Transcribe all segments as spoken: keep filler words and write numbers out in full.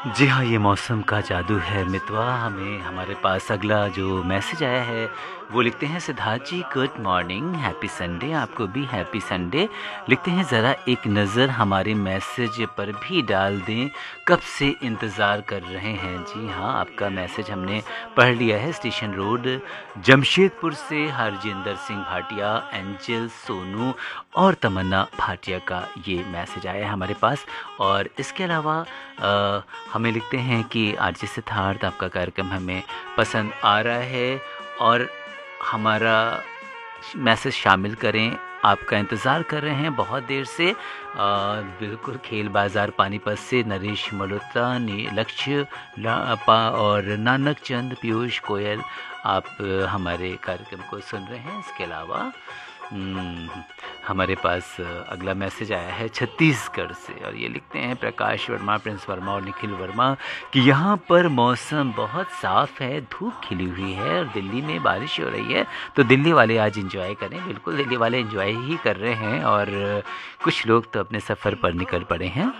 जी हाँ, ये मौसम का जादू है मितवा। हमें हमारे पास अगला जो मैसेज आया है वो लिखते हैं सिद्धार्थ जी, गुड मॉर्निंग, हैप्पी संडे, आपको भी हैप्पी संडे। लिखते हैं ज़रा एक नज़र हमारे मैसेज पर भी डाल दें, कब से इंतज़ार कर रहे हैं। जी हाँ, आपका मैसेज हमने पढ़ लिया है। स्टेशन रोड जमशेदपुर से हरजिंदर सिंह भाटिया, एंजल, सोनू और तमन्ना भाटिया का ये मैसेज आया है हमारे पास। और इसके अलावा अ, हमें लिखते हैं कि आरजे सिद्धार्थ, आपका कार्यक्रम हमें पसंद आ रहा है और हमारा मैसेज शामिल करें, आपका इंतज़ार कर रहे हैं बहुत देर से। अ, बिल्कुल खेल बाज़ार पानीपत से नरेश मल्होत्रा, नी लक्ष्य लापा और नानक चंद, पीयूष कोयल, आप अ, हमारे कार्यक्रम को सुन रहे हैं। इसके अलावा हम्म, हमारे पास अ, अगला मैसेज आया है छत्तीसगढ़ से और ये लिखते हैं प्रकाश वर्मा, प्रिंस वर्मा और निखिल वर्मा कि यहाँ पर मौसम बहुत साफ़ है, धूप खिली हुई है और दिल्ली में बारिश हो रही है, तो दिल्ली वाले आज एंजॉय करें। बिल्कुल दिल्ली वाले एंजॉय ही कर रहे हैं और कुछ लोग तो अपने सफ़र पर निकल पड़े हैं।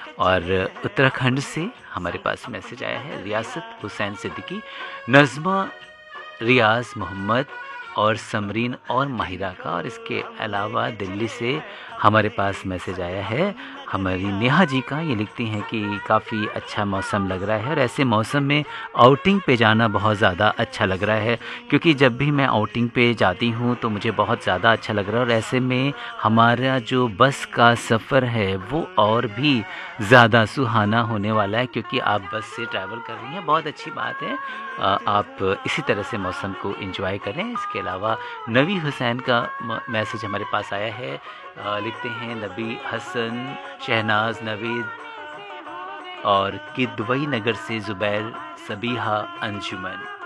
और उत्तराखंड से हमारे पास मैसेज आया है रियासत हुसैन सिद्दीकी, नज़मा, रियाज मोहम्मद और समरीन और माहिरा का। और इसके अलावा दिल्ली से हमारे पास मैसेज आया है हमारी नेहा जी का। ये लिखती हैं कि काफ़ी अच्छा मौसम लग रहा है और ऐसे मौसम में आउटिंग पे जाना बहुत ज़्यादा अच्छा लग रहा है, क्योंकि जब भी मैं आउटिंग पे जाती हूँ तो मुझे बहुत ज़्यादा अच्छा लग रहा है। और ऐसे में हमारा जो बस का सफ़र है वो और भी ज़्यादा सुहाना होने वाला है, क्योंकि आप बस से ट्रैवल कर रही हैं। बहुत अच्छी बात है, अ, आप इसी तरह से मौसम को एंजॉय करें। इसके अलावा नबी हुसैन का मैसेज हमारे पास आया है। अ, लिखते हैं नबी हसन, शहनाज, नवीद और किदवई नगर से ज़ुबैर, सबीहा, अंजुमन।